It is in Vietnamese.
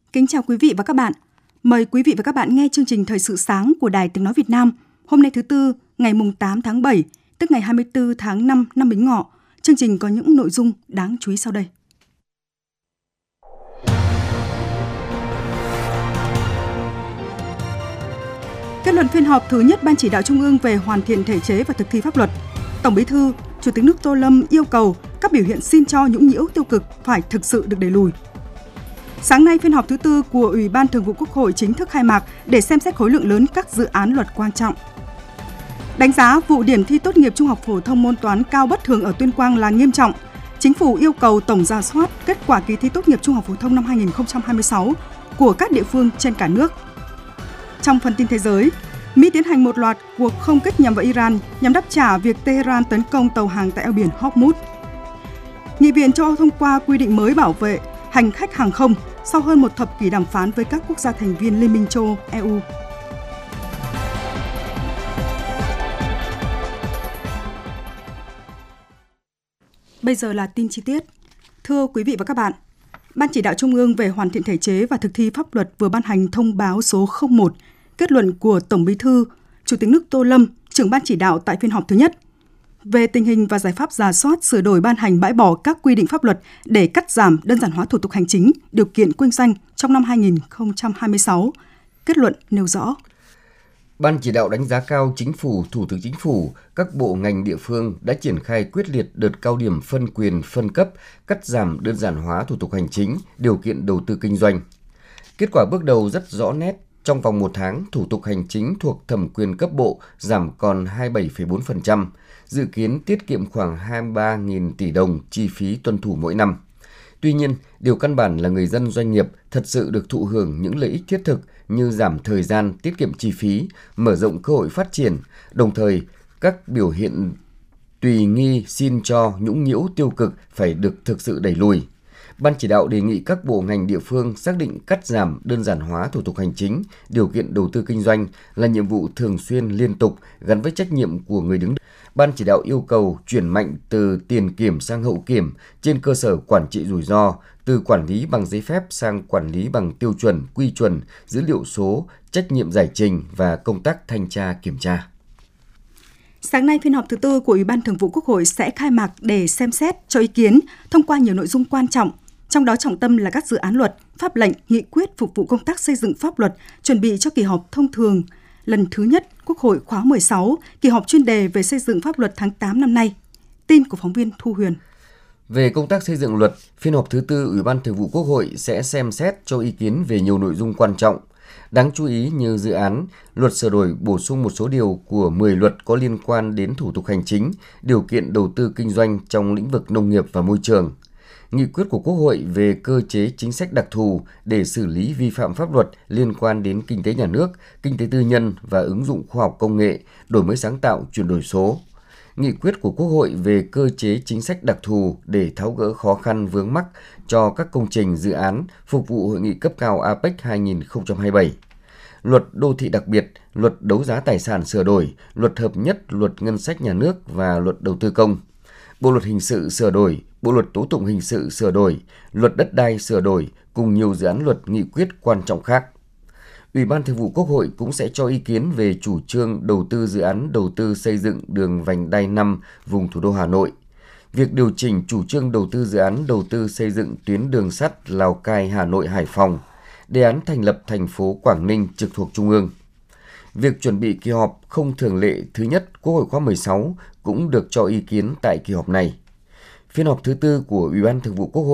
Kính chào quý vị và các bạn. Mời quý vị và các bạn nghe chương trình Thời sự sáng của Đài Tiếng nói Việt Nam. Hôm nay thứ Tư, ngày 8 tháng 7, tức ngày 24 tháng 5 năm Bính Ngọ. Chương trình có những nội dung đáng chú ý sau đây. Kết luận phiên họp thứ nhất Ban Chỉ đạo Trung ương về hoàn thiện thể chế và thực thi pháp luật. Tổng Bí thư, Chủ tịch nước Tô Lâm yêu cầu các biểu hiện xin cho nhũng nhiễu tiêu cực phải thực sự được đẩy lùi. Sáng nay, phiên họp thứ tư của Ủy ban Thường vụ Quốc hội chính thức khai mạc để xem xét khối lượng lớn các dự án luật quan trọng. Đánh giá vụ điểm thi tốt nghiệp trung học phổ thông môn toán cao bất thường ở Tuyên Quang là nghiêm trọng. Chính phủ yêu cầu tổng rà soát kết quả kỳ thi tốt nghiệp trung học phổ thông năm 2026 của các địa phương trên cả nước. Trong phần tin thế giới, Mỹ tiến hành một loạt cuộc không kích nhằm vào Iran nhằm đáp trả việc Tehran tấn công tàu hàng tại eo biển Hormuz. Nghị viện châu Âu thông qua quy định mới bảo vệ hành khách hàng không sau hơn một thập kỷ đàm phán với các quốc gia thành viên Liên minh châu Âu EU. Bây giờ là tin chi tiết. Thưa quý vị và các bạn, Ban Chỉ đạo Trung ương về hoàn thiện thể chế và thực thi pháp luật vừa ban hành thông báo số 01, kết luận của Tổng Bí thư, Chủ tịch nước Tô Lâm, trưởng Ban Chỉ đạo tại phiên họp thứ nhất, về tình hình và giải pháp rà soát, sửa đổi, ban hành, bãi bỏ các quy định pháp luật để cắt giảm, đơn giản hóa thủ tục hành chính, điều kiện kinh doanh trong năm 2026. Kết luận nêu rõ. Ban chỉ đạo đánh giá cao Chính phủ, Thủ tướng Chính phủ, các bộ ngành địa phương đã triển khai quyết liệt đợt cao điểm phân quyền, phân cấp, cắt giảm, đơn giản hóa thủ tục hành chính, điều kiện đầu tư kinh doanh. Kết quả bước đầu rất rõ nét. Trong vòng 1 tháng, thủ tục hành chính thuộc thẩm quyền cấp bộ giảm còn 27,4%, dự kiến tiết kiệm khoảng 23.000 tỷ đồng chi phí tuân thủ mỗi năm. Tuy nhiên, điều căn bản là người dân doanh nghiệp thật sự được thụ hưởng những lợi ích thiết thực như giảm thời gian, tiết kiệm chi phí, mở rộng cơ hội phát triển, đồng thời các biểu hiện tùy nghi, xin cho, nhũng nhiễu tiêu cực phải được thực sự đẩy lùi. Ban chỉ đạo đề nghị các bộ ngành địa phương xác định cắt giảm, đơn giản hóa thủ tục hành chính, điều kiện đầu tư kinh doanh là nhiệm vụ thường xuyên liên tục gắn với trách nhiệm của người đứng đầu. Ban chỉ đạo yêu cầu chuyển mạnh từ tiền kiểm sang hậu kiểm trên cơ sở quản trị rủi ro, từ quản lý bằng giấy phép sang quản lý bằng tiêu chuẩn, quy chuẩn, dữ liệu số, trách nhiệm giải trình và công tác thanh tra kiểm tra. Sáng nay, phiên họp thứ tư của Ủy ban Thường vụ Quốc hội sẽ khai mạc để xem xét, cho ý kiến, thông qua nhiều nội dung quan trọng. Trong đó trọng tâm là các dự án luật, pháp lệnh, nghị quyết phục vụ công tác xây dựng pháp luật, chuẩn bị cho kỳ họp thông thường lần thứ nhất Quốc hội khóa 16, kỳ họp chuyên đề về xây dựng pháp luật tháng 8 năm nay. Tin của phóng viên Thu Huyền. Về công tác xây dựng luật, phiên họp thứ tư Ủy ban Thường vụ Quốc hội sẽ xem xét cho ý kiến về nhiều nội dung quan trọng. Đáng chú ý như dự án, luật sửa đổi bổ sung một số điều của 10 luật có liên quan đến thủ tục hành chính, điều kiện đầu tư kinh doanh trong lĩnh vực nông nghiệp và môi trường. Nghị quyết của Quốc hội về cơ chế chính sách đặc thù để xử lý vi phạm pháp luật liên quan đến kinh tế nhà nước, kinh tế tư nhân và ứng dụng khoa học công nghệ, đổi mới sáng tạo, chuyển đổi số. Nghị quyết của Quốc hội về cơ chế chính sách đặc thù để tháo gỡ khó khăn vướng mắc cho các công trình dự án phục vụ Hội nghị cấp cao APEC 2027. Luật đô thị đặc biệt, luật đấu giá tài sản sửa đổi, luật hợp nhất, luật ngân sách nhà nước và luật đầu tư công. Bộ luật hình sự sửa đổi, Bộ luật tố tụng hình sự sửa đổi, luật đất đai sửa đổi cùng nhiều dự án luật nghị quyết quan trọng khác. Ủy ban Thường vụ Quốc hội cũng sẽ cho ý kiến về chủ trương đầu tư dự án đầu tư xây dựng đường vành đai 5 vùng thủ đô Hà Nội. Việc điều chỉnh chủ trương đầu tư dự án đầu tư xây dựng tuyến đường sắt Lào Cai, Hà Nội, Hải Phòng, đề án thành lập thành phố Quảng Ninh trực thuộc Trung ương. Việc chuẩn bị kỳ họp không thường lệ thứ nhất Quốc hội khóa 16 cũng được cho ý kiến tại kỳ họp này. Phiên họp thứ tư của Ủy ban Thường vụ Quốc hội